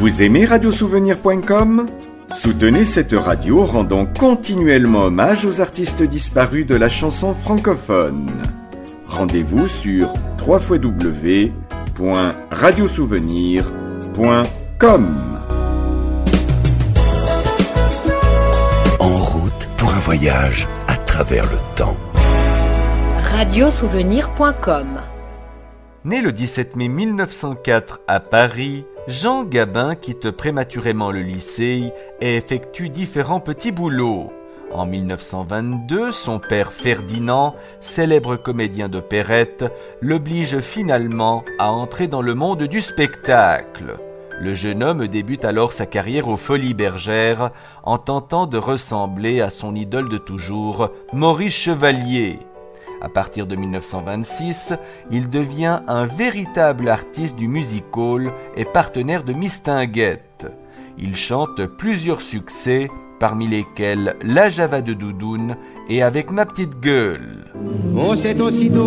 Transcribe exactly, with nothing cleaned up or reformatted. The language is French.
Vous aimez radiosouvenir point com ? Soutenez cette radio rendant continuellement hommage aux artistes disparus de la chanson francophone. Rendez-vous sur w w w point radiosouvenir point com. En route pour un voyage à travers le temps. radiosouvenir point com. Né le dix-sept mai mille neuf cent quatre à Paris, Jean Gabin quitte prématurément le lycée et effectue différents petits boulots. En mille neuf cent vingt-deux, son père Ferdinand, célèbre comédien d'opérette, l'oblige finalement à entrer dans le monde du spectacle. Le jeune homme débute alors sa carrière aux Folies Bergères en tentant de ressembler à son idole de toujours, Maurice Chevalier. À partir de mille neuf cent vingt-six, il devient un véritable artiste du music-hall et partenaire de Mistinguett. Il chante plusieurs succès, parmi lesquels La Java de Doudoune et Avec ma petite gueule. Oh, c'est aussitôt